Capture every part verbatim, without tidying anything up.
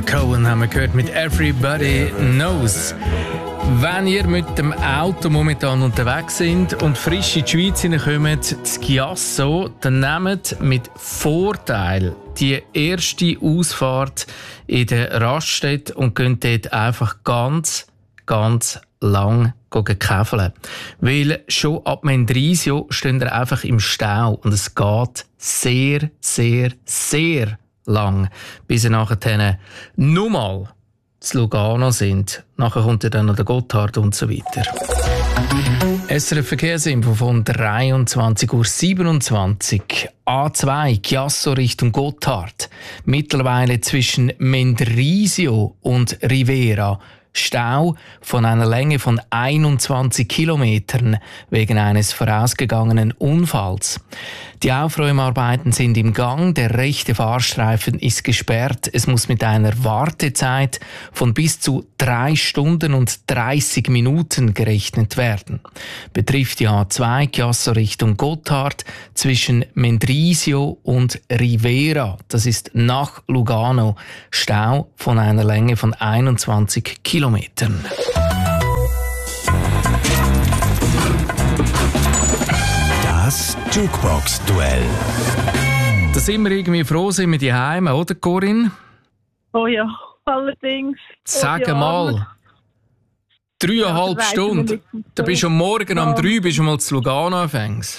Cohen haben wir gehört mit Everybody Knows. Wenn ihr mit dem Auto momentan unterwegs seid und frisch in die Schweiz hineinkommt, das Chiasso, dann nehmt mit Vorteil die erste Ausfahrt in der Raststätte und könnt dort einfach ganz, ganz lang käfeln. Weil schon ab Mendrisio stehen ihr einfach im Stau und es geht sehr, sehr, sehr lang, bis ihr nachher nur mal zu Lugano sind. Nachher kommt ja dann noch der Gotthard und so weiter. S R F Verkehrsinfo von dreiundzwanzig Uhr siebenundzwanzig. A zwei, Chiasso Richtung Gotthard. Mittlerweile zwischen Mendrisio und Rivera. Stau von einer Länge von einundzwanzig Kilometern wegen eines vorausgegangenen Unfalls. Die Aufräumarbeiten sind im Gang, der rechte Fahrstreifen ist gesperrt. Es muss mit einer Wartezeit von bis zu drei Stunden und dreißig Minuten gerechnet werden. Betrifft die A zwei Chiasso Richtung Gotthard zwischen Mendrisio und Rivera. Das ist nach Lugano. Stau von einer Länge von einundzwanzig Kilometern. Das Jukebox-Duell. Da sind wir irgendwie froh, sind wir daheim, oder Corinne? Oh ja, allerdings. Sag oh ja. mal, dreieinhalb Ja, Stunden. Da bist du am Morgen um drei bist du mal zu Lugano anfängst.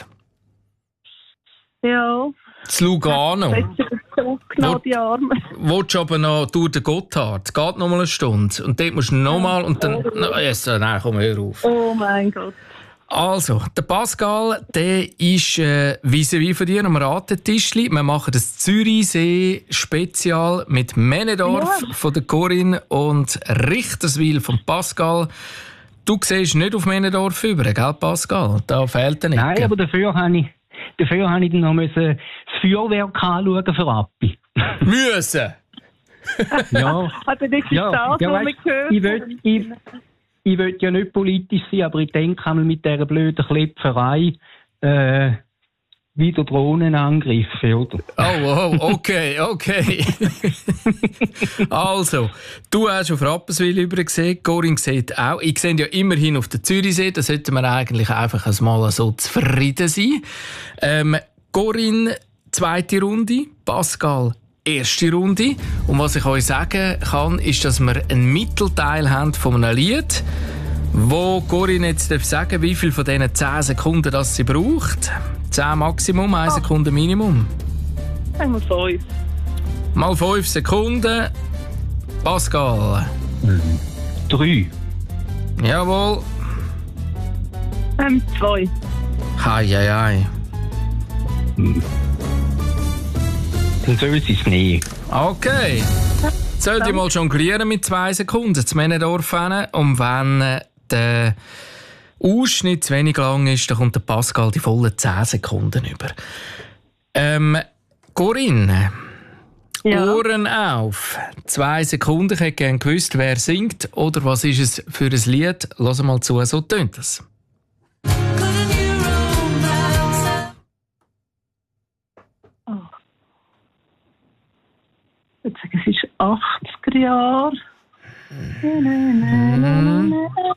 Ja. Zu Lugano. Genau die Arme. Willst du aber noch durch den Gotthard? Geht noch mal eine Stunde. Und dort musst du noch mal und dann... No, yes, nein, komm, hör auf. Oh mein Gott. Also, der Pascal, der ist äh, vis-à-vis von dir am Ratetischli. Wir machen das Zürichsee-Spezial mit Männedorf ja. von der Corinne und Richterswil von Pascal. Du siehst nicht auf Männedorf über, gell Pascal? Da fehlt dir nicht. Nein, aber dafür habe ich, dafür habe ich dann noch müssen das Feuerwerk anschauen für Appi. Müssen? Ja. Also das ist ja, das, ja, was weißt, wir gehört ich will, ich, ich will ja nicht politisch sein, aber ich denke einmal mit dieser blöden Klepferei äh, wieder Drohnenangriffe, oder? Oh, oh, okay, okay. Also, du hast auf Rapperswil über gesehen, Corinne sieht auch. Ich sehe ja immerhin auf der Zürichsee, da sollten wir eigentlich einfach mal so zufrieden sein. Ähm, Corinne, zweite Runde, Pascal, erste Runde. Und was ich euch sagen kann, ist, dass wir einen Mittelteil haben von einem Lied, wo Corinne jetzt sagen darf, wie viel von diesen zehn Sekunden das sie braucht. zehn Maximum, eine Sekunde Minimum. Einmal fünf. Mal fünf Sekunden. Pascal. Mhm. Drei. Jawohl. Ähm, zwei. Hei, hei, hei. Mhm. Dann soll sie es nicht. Okay. Soll ich mal jonglieren mit zwei Sekunden zu Männedorf hin? Und wenn der Ausschnitt zu wenig lang ist, dann kommt der Pascal die vollen zehn Sekunden über. Ähm, Corinne, ja. Ohren auf. Zwei Sekunden. Ich hätte gerne gewusst, wer singt oder was ist es für ein Lied. Lass mal zu, so tönt es. Oh. Ich würde sagen, es ist achtziger Jahre. Mhm.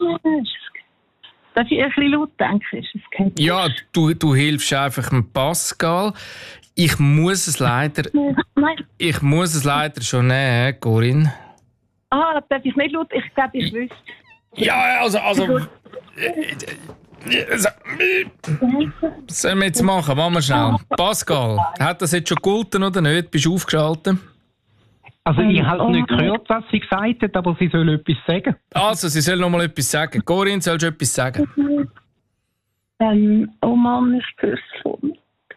Darf ich ein bisschen laut denken? Ja, du, du hilfst einfach dem Pascal. Ich muss es leider... Nein. Ich muss es leider schon nehmen, Corinne. Ah, darf ich nicht laut? Ich glaube, ich wüsste. Ja, also... also was sollen wir jetzt machen? Machen wir schnell. Pascal, hat das jetzt schon gegolten oder nicht? Bist du aufgeschaltet? Also ich habe es nicht gehört, was sie gesagt hat, aber sie soll etwas sagen. Also, sie soll noch mal etwas sagen. Corinne, sollst du etwas sagen? Ähm, oh Mann, ich höre es schon.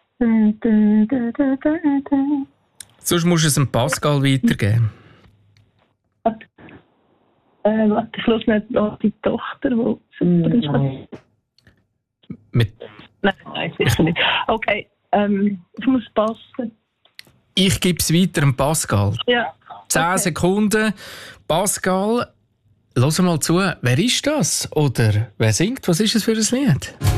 Sonst musst du es dem Pascal weitergeben. Äh, warte, ich höre nicht noch die Tochter, die super ist. Mit Nein, nein, sicher nicht. Okay, ähm, ich muss passen. Ich gebe es weiter dem Pascal. Ja. Zehn okay. Sekunden. Pascal, hör mal zu. Wer ist das? Oder wer singt? Was ist es für ein Lied?